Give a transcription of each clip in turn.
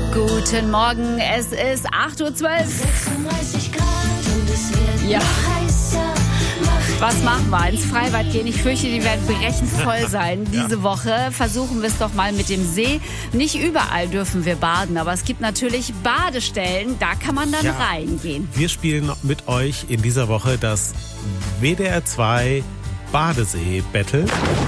Guten Morgen, es ist 8:12 Uhr. 36 Grad und es wird Ja. noch heißer. Was machen wir? Ins Freibad gehen? Ich fürchte, die werden brechend voll sein. Diese Woche versuchen wir es doch mal mit dem See. Nicht überall dürfen wir baden, aber es gibt natürlich Badestellen, da kann man dann reingehen. Wir spielen mit euch in dieser Woche das WDR 2 Badesee-Battle.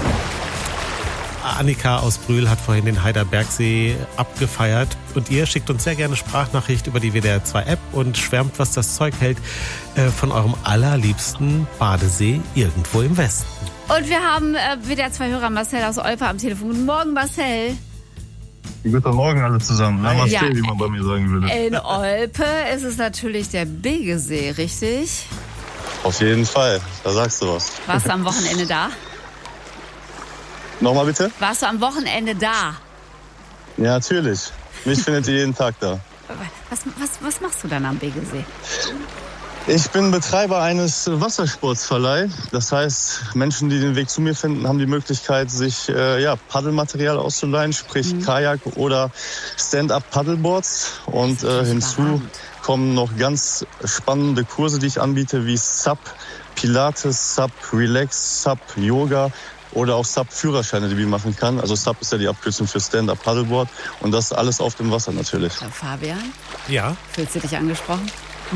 Annika aus Brühl hat vorhin den Heiderbergsee abgefeiert. Und ihr schickt uns sehr gerne Sprachnachricht über die WDR 2 App und schwärmt, was das Zeug hält, von eurem allerliebsten Badesee irgendwo im Westen. Und wir haben WDR 2 Hörer Marcel aus Olpe am Telefon. Guten Morgen, Marcel. Guten Morgen alle zusammen. Namaste, Ja, wie man bei mir sagen würde. In Olpe ist es natürlich der Bigesee, richtig? Auf jeden Fall, da sagst du was. Warst du am Wochenende da? Nochmal bitte? Warst du am Wochenende da? Ja, natürlich. Mich findet ihr jeden Tag da. Was machst du dann am Bigesee? Ich bin Betreiber eines Wassersportsverleih. Das heißt, Menschen, die den Weg zu mir finden, haben die Möglichkeit, sich Paddelmaterial auszuleihen, sprich Kajak oder Stand-up-Paddleboards. Und hinzu kommen noch ganz spannende Kurse, die ich anbiete, wie SUP, Pilates, SUP, Relax, SUP, Yoga oder auch SUP-Führerscheine, die man machen kann. Also SUP ist ja die Abkürzung für Stand-up-Paddleboard. Und das alles auf dem Wasser natürlich. Fabian, Ja, fühlst du dich angesprochen?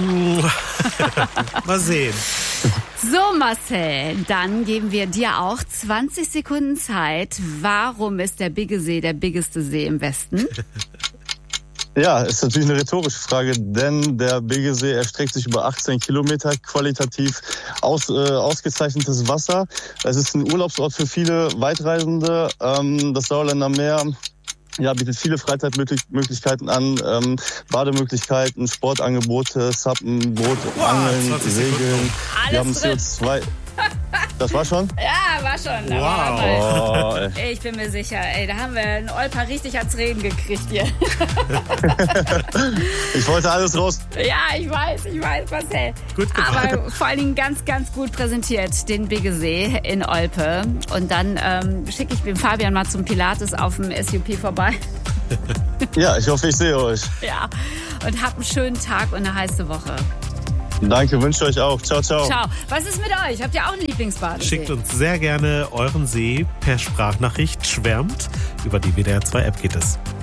mal sehen. So, Marcel, dann geben wir dir auch 20 Sekunden Zeit. Warum ist der Bigesee der biggeste See im Westen? Ja, ist natürlich eine rhetorische Frage, denn der Bigesee erstreckt sich über 18 Kilometer, qualitativ ausgezeichnetes Wasser. Es ist ein Urlaubsort für viele Weitreisende. Das Sauerländer Meer bietet viele Freizeitmöglichkeiten an, Bademöglichkeiten, Sportangebote, Suppen, Boot, Angeln, 20 Segeln. Wir haben Alles drin. CO2. Das war schon? Ja, war schon. Wow. Ich bin mir sicher, da haben wir einen Olpa richtig ans Reden gekriegt hier. Ich wollte alles raus. Ja, ich weiß, Marcel. Gut gemacht. Aber vor allen Dingen ganz, ganz gut präsentiert, den Bigesee in Olpe. Und dann schicke ich den Fabian mal zum Pilates auf dem SUP vorbei. Ja, ich hoffe, ich sehe euch. Ja, und habt einen schönen Tag und eine heiße Woche. Danke, wünsche euch auch. Ciao, ciao. Ciao. Was ist mit euch? Habt ihr auch einen Lieblingsbadesee? Schickt uns sehr gerne euren See per Sprachnachricht. Schwärmt. Über die WDR 2 App geht es.